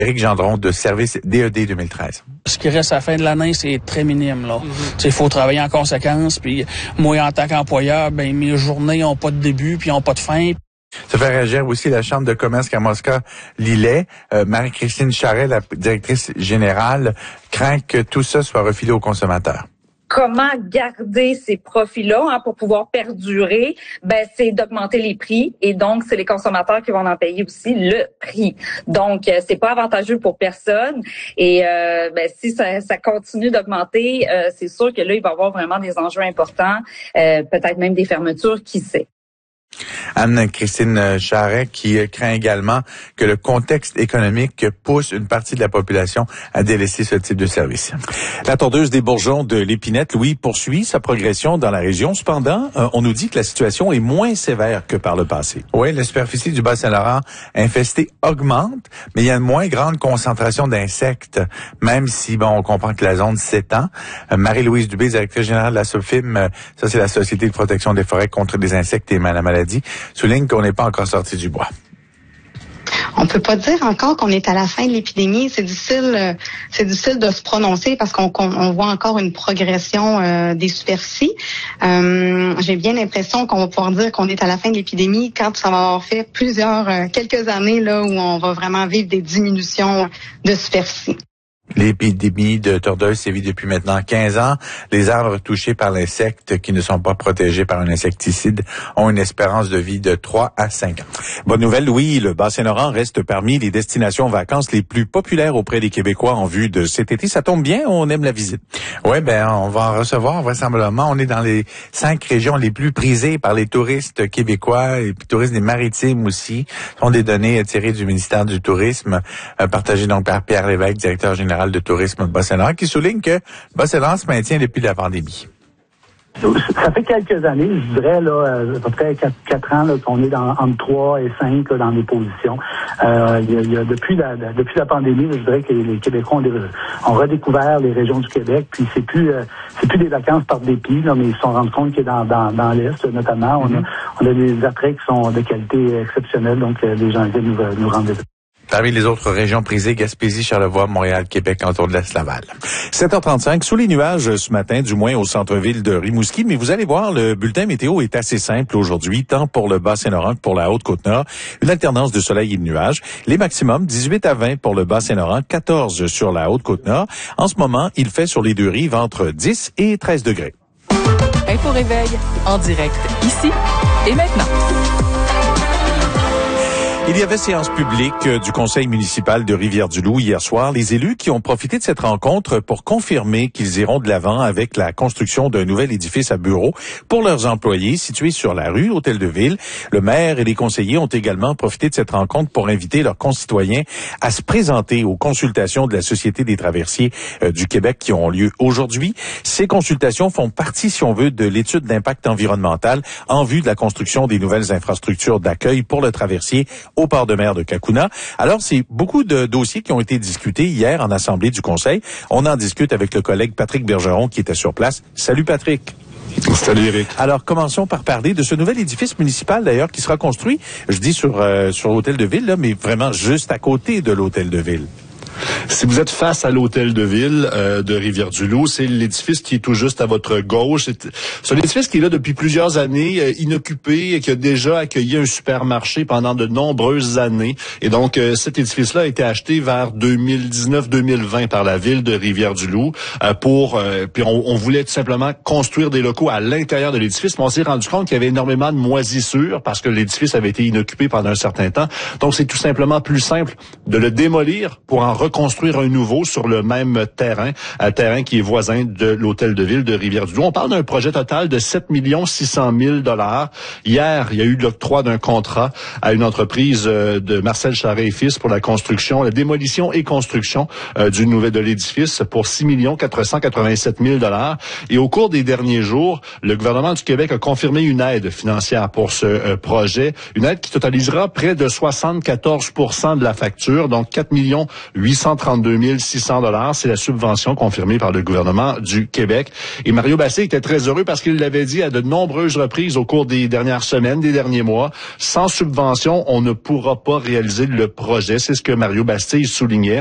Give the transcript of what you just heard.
Éric Gendron de Service DED 2013. Ce qui reste à la fin de l'année, c'est très minime, là. Il faut travailler en conséquence, puis moi, en tant qu'employeur, mes journées n'ont pas de début, puis n'ont pas de fin. Ça fait réagir aussi la Chambre de commerce Kamoska-Lillet. Marie-Christine Charret, la directrice générale, craint que tout ça soit refilé aux consommateurs. Comment garder ces profits-là pour pouvoir perdurer? C'est d'augmenter les prix et donc c'est les consommateurs qui vont en payer aussi le prix. Donc c'est pas avantageux pour personne et si ça continue d'augmenter, c'est sûr que là il va y avoir vraiment des enjeux importants, peut-être même des fermetures, qui sait. Anne-Christine Charret qui craint également que le contexte économique pousse une partie de la population à délaisser ce type de service. La tondeuse des bourgeons de l'Épinette, Louis, poursuit sa progression dans la région. Cependant, on nous dit que la situation est moins sévère que par le passé. Oui, la superficie du Bas-Saint-Laurent infestée augmente, mais il y a une moins grande concentration d'insectes, même si, on comprend que la zone s'étend. Marie-Louise Dubé, directrice générale de la SOPFIM, ça c'est la Société de protection des forêts contre les insectes et la maladie, souligne qu'on n'est pas encore sorti du bois. On peut pas dire encore qu'on est à la fin de l'épidémie. C'est difficile de se prononcer parce qu'on voit encore une progression des superficies. J'ai bien l'impression qu'on va pouvoir dire qu'on est à la fin de l'épidémie quand ça va avoir fait quelques années là où on va vraiment vivre des diminutions de superficie. L'épidémie de tordeuse sévit depuis maintenant 15 ans. Les arbres touchés par l'insecte qui ne sont pas protégés par un insecticide ont une espérance de vie de 3 à 5 ans. Bonne nouvelle, Louis, le Bas-Saint-Laurent reste parmi les destinations vacances les plus populaires auprès des Québécois en vue de cet été. Ça tombe bien, on aime la visite. Oui, on va en recevoir vraisemblablement. On est dans les 5 régions les plus prisées par les touristes québécois et puis touristes des maritimes aussi. Ce sont des données tirées du ministère du Tourisme, partagées donc par Pierre Lévesque, directeur général de tourisme de Bas-Saint-Laurent, qui souligne que Bas-Saint-Laurent se maintient depuis la pandémie. Ça fait quelques années, je dirais, à peu près 4 ans, qu'on est entre 3 et 5 dans les positions. Depuis la pandémie, je dirais que les Québécois ont redécouvert les régions du Québec, puis c'est plus des vacances par dépit, mais ils se sont rendus compte que dans l'Est, notamment, on a des attraits qui sont de qualité exceptionnelle, donc les gens viennent nous rendre visite. Parmi les autres régions prisées, Gaspésie, Charlevoix, Montréal, Québec, entour de l'Est-Laval. 7h35, sous les nuages ce matin, du moins au centre-ville de Rimouski. Mais vous allez voir, le bulletin météo est assez simple aujourd'hui, tant pour le Bas-Saint-Laurent que pour la Haute-Côte-Nord. Une alternance de soleil et de nuages. Les maximums, 18 à 20 pour le Bas-Saint-Laurent, 14 sur la Haute-Côte-Nord. En ce moment, il fait sur les deux rives entre 10 et 13 degrés. Info Réveil, en direct, ici et maintenant. Il y avait séance publique du conseil municipal de Rivière-du-Loup hier soir. Les élus qui ont profité de cette rencontre pour confirmer qu'ils iront de l'avant avec la construction d'un nouvel édifice à bureaux pour leurs employés situé sur la rue Hôtel de Ville. Le maire et les conseillers ont également profité de cette rencontre pour inviter leurs concitoyens à se présenter aux consultations de la Société des traversiers du Québec qui ont lieu aujourd'hui. Ces consultations font partie, si on veut, de l'étude d'impact environnemental en vue de la construction des nouvelles infrastructures d'accueil pour le traversier au port de mer de Cacouna. Alors, c'est beaucoup de dossiers qui ont été discutés hier en Assemblée du Conseil. On en discute avec le collègue Patrick Bergeron qui était sur place. Salut Patrick. Salut Eric. Alors, commençons par parler de ce nouvel édifice municipal d'ailleurs qui sera construit, je dis sur l'Hôtel de Ville, là, mais vraiment juste à côté de l'Hôtel de Ville. Si vous êtes face à l'Hôtel de Ville de Rivière-du-Loup, c'est l'édifice qui est tout juste à votre gauche. C'est un édifice qui est là depuis plusieurs années, inoccupé, et qui a déjà accueilli un supermarché pendant de nombreuses années. Et donc, cet édifice-là a été acheté vers 2019-2020 par la ville de Rivière-du-Loup puis on voulait tout simplement construire des locaux à l'intérieur de l'édifice, mais on s'est rendu compte qu'il y avait énormément de moisissures parce que l'édifice avait été inoccupé pendant un certain temps. Donc, c'est tout simplement plus simple de le démolir pour en reconstruire un nouveau sur le même terrain, un terrain qui est voisin de l'Hôtel de Ville de Rivière-du-Loup. On parle d'un projet total de 7 600 000 $. Hier, il y a eu l'octroi d'un contrat à une entreprise de Marcel Charret et Fils pour la construction, la démolition et construction de l'édifice pour 6 487 000 $. Et au cours des derniers jours, le gouvernement du Québec a confirmé une aide financière pour ce projet, une aide qui totalisera près de 74 % de la facture, donc 4 830 32 600 $. C'est la subvention confirmée par le gouvernement du Québec. Et Mario Bastille était très heureux parce qu'il l'avait dit à de nombreuses reprises au cours des dernières semaines, des derniers mois. Sans subvention, on ne pourra pas réaliser le projet. C'est ce que Mario Bastille soulignait.